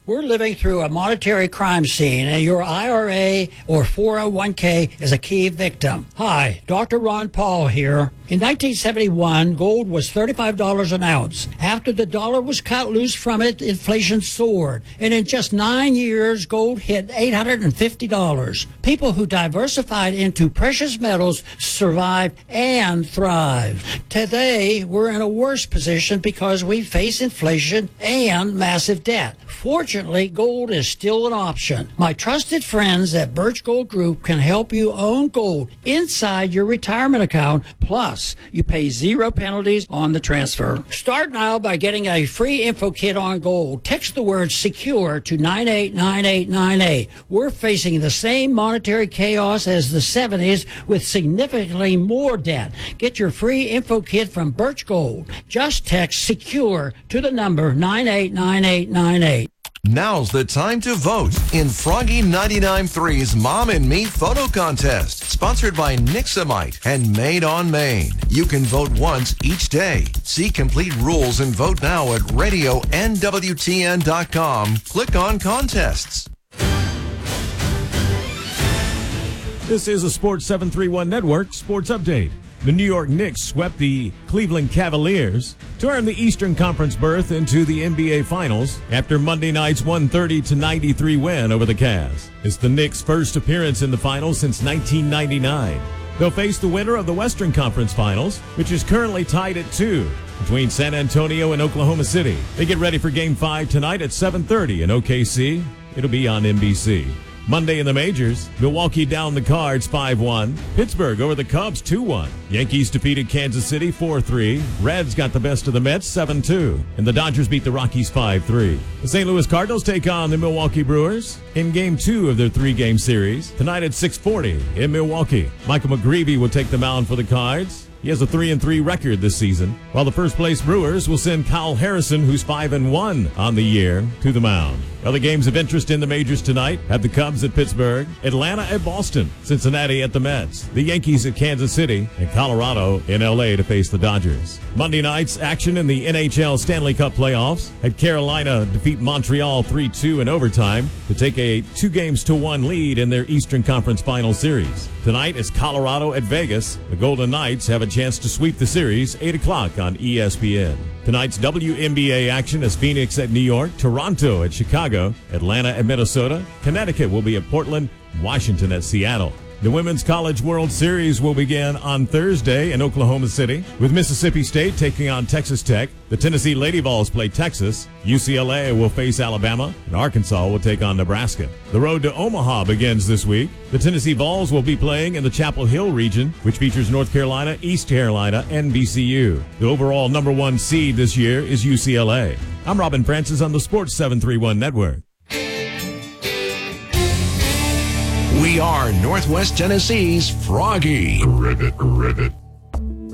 We're living through a monetary crime scene, and your IRA or 401k is a key victim. Hi, Dr. Ron Paul here. In 1971, gold was $35 an ounce. After the dollar was cut loose from it, inflation soared. And in just 9 years, gold hit $850. People who diversified into precious metals survived and thrived. Today, we're in a worse position because we face inflation and massive debt. Fortunately, gold is still an option. My trusted friends at Birch Gold Group can help you own gold inside your retirement account. Plus, you pay 0 penalties on the transfer. Start now by getting a free info kit on gold. Text the word SECURE to 989898. We're facing the same monetary chaos as the 70s with significantly more debt. Get your free info kit from Birch Gold. Just text SECURE to the number 989898. Now's the time to vote in Froggy 99.3's Mom and Me photo contest, sponsored by Nixamite and Made on Maine. You can vote once each day. See complete rules and vote now at radionwtn.com. Click on contests. This is a Sports 731 Network Sports Update. The New York Knicks swept the Cleveland Cavaliers to earn the Eastern Conference berth into the NBA Finals after Monday night's 130-93 win over the Cavs. It's the Knicks' first appearance in the finals since 1999. They'll face the winner of the Western Conference Finals, which is currently tied at 2 between San Antonio and Oklahoma City. They get ready for Game 5 tonight at 7:30 in OKC. It'll be on NBC. Monday in the majors, Milwaukee down the Cards 5-1. Pittsburgh over the Cubs 2-1. Yankees defeated Kansas City 4-3. Reds got the best of the Mets 7-2. And the Dodgers beat the Rockies 5-3. The St. Louis Cardinals take on the Milwaukee Brewers in Game 2 of their 3-game series. Tonight at 6:40 in Milwaukee. Michael McGreevy will take the mound for the Cards. He has a 3-3 record this season, while the first-place Brewers will send Kyle Harrison, who's 5-1 on the year, to the mound. Other games of interest in the majors tonight have the Cubs at Pittsburgh, Atlanta at Boston, Cincinnati at the Mets, the Yankees at Kansas City, and Colorado in L.A. to face the Dodgers. Monday night's action in the NHL Stanley Cup playoffs had Carolina defeat Montreal 3-2 in overtime to take a 2-1 lead in their Eastern Conference Final Series. Tonight is Colorado at Vegas. The Golden Knights have a chance to sweep the series 8 o'clock on ESPN. Tonight's WNBA action is Phoenix at New York, Toronto at Chicago, Atlanta at Minnesota, Connecticut will be at Portland, Washington at Seattle. The Women's College World Series will begin on Thursday in Oklahoma City, with Mississippi State taking on Texas Tech. The Tennessee Lady Vols play Texas. UCLA will face Alabama, and Arkansas will take on Nebraska. The road to Omaha begins this week. The Tennessee Vols will be playing in the Chapel Hill region, which features North Carolina, East Carolina, and VCU. The overall number 1 seed this year is UCLA. I'm Robin Francis on the Sports 731 Network. We are Northwest Tennessee's Froggy. Ribbit.